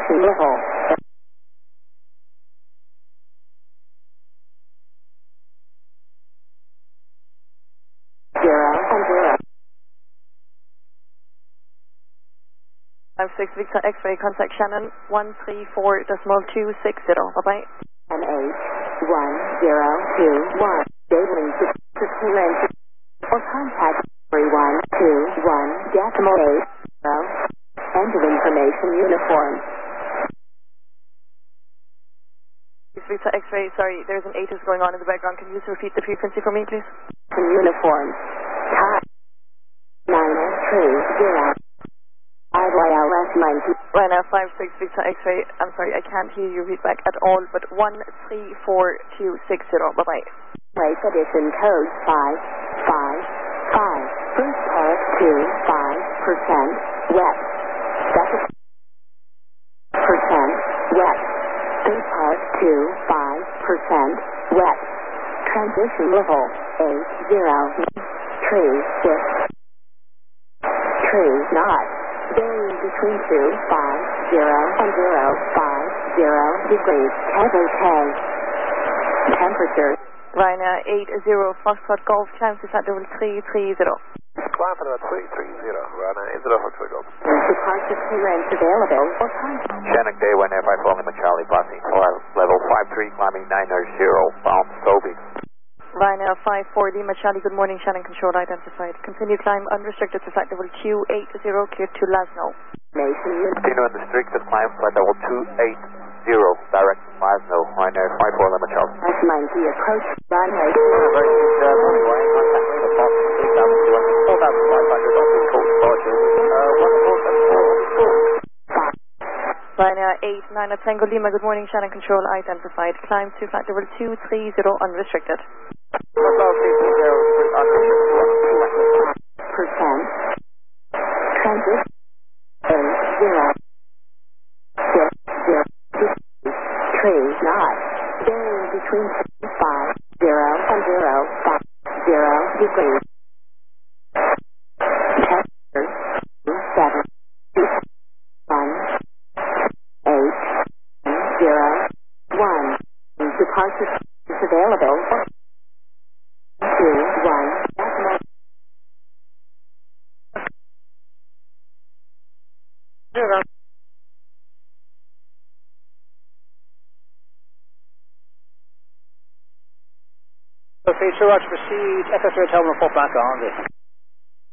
Transmission level. 56 Victor X-ray, contact Shannon 134.260. Bye-bye. MH1021. Daily to clearance or contact 3121 decimal 80. End of information uniform. Victor X-ray, sorry, there's an ATIS going on in the background. Can you just repeat the frequency for me, please? Uniform. Time 930. IYLS 90. Right now, 56 Victor X-ray. I'm sorry, I can't hear you read back at all, but 134.260. Bye-bye. Race edition code 555. First part 5% wet. Second percent wet. Third part 5% wet. Transition level 80. Tree with tree not. Varying between 250 and 050 degrees. Temperature. Temperature. Ryanair 80 Foxtrot Golf, climb to flight level 330. Climb for level 330, Ryanair 80 Foxtrot Golf. Departure clearance available for contact. Shannon Day, Ryanair 54 Lima Charlie, passing level 53, climbing 990, bound Toby. Ryanair 54 Lima Charlie, good morning, Shannon control identified. Continue climb unrestricted to flight level Q80, clear to Lasno. Continue unrestricted climb flight level 280, direct to Lasno, Ryanair 54 Lima Charlie. S90 approach runway. Ryanair 89 Tango Lima, good morning, Shannon control identified. Climb to flight level 230 unrestricted. Percent. Transit. 80. 60. Tree not. Varying between 50 and 050 degrees. Temperature 7. 1. 801. Departure is available. 21. Feature watch proceed. FS Hotel report back on this.